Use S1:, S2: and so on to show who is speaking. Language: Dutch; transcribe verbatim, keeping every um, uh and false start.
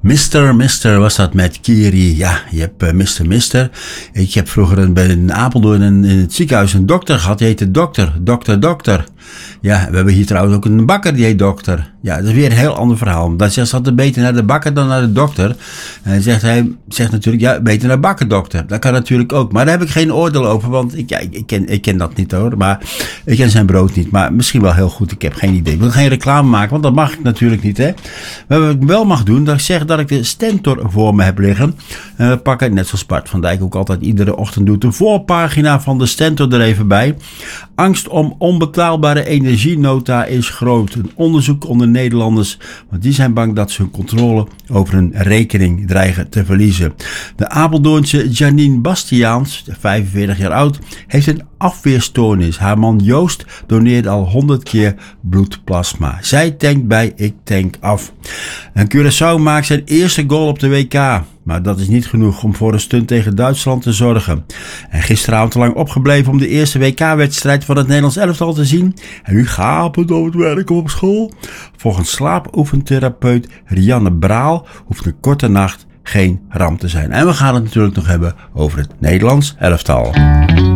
S1: mister mister was dat met Kiri. Ja, je hebt uh, mister mister. Ik heb vroeger een, bij een Apeldoorn in, in het ziekenhuis een dokter gehad. Die heette dokter. Dokter, dokter. Ja, we hebben hier trouwens ook een bakker die heet dokter. Ja, dat is weer een heel ander verhaal. Dan zegt ze altijd beter naar de bakker dan naar de dokter. En zegt hij zegt natuurlijk, ja, beter naar bakker dokter. Dat kan natuurlijk ook. Maar daar heb ik geen oordeel over, want ik, ja, ik, ik, ken, ik ken dat niet hoor. Maar ik ken zijn brood niet. Maar misschien wel heel goed. Ik heb geen idee. Ik wil geen reclame maken, want dat mag ik natuurlijk niet. Hè. Maar wat ik wel mag doen, dat ik zeg dat ik de Stentor voor me heb liggen. En we pakken, net zoals Bart van Dijk ook altijd iedere ochtend doet, de voorpagina van de Stentor er even bij. Angst om onbetaalbare energienota is groot. Een onderzoek onder Nederlanders, want die zijn bang dat ze hun controle over hun rekening dreigen te verliezen. De Apeldoornse Janine Bastiaans, vijfenveertig jaar oud, heeft een afweerstoornis. Haar man Joost doneert al honderd keer bloedplasma. Zij tankt bij Ik Tank Af. En Curaçao maakt zijn eerste goal op de W K. Maar dat is niet genoeg om voor een stunt tegen Duitsland te zorgen. En gisteravond te lang opgebleven om de eerste W K-wedstrijd van het Nederlands elftal te zien. En nu gapend over het werken op school. Volgens slaapoefentherapeut Rianne Braal hoeft een korte nacht geen ramp te zijn. En we gaan het natuurlijk nog hebben over het Nederlands elftal.